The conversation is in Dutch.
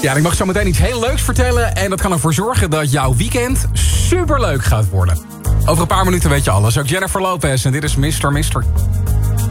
Ja, en ik mag zo meteen iets heel leuks vertellen. En dat kan ervoor zorgen dat jouw weekend superleuk gaat worden. Over een paar minuten weet je alles. Ook Jennifer Lopez en dit is Mr. Mystery.